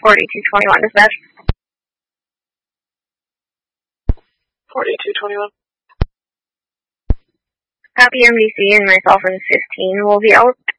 4221 dispatch. 4221. Copy MDC and myself in 15 will be out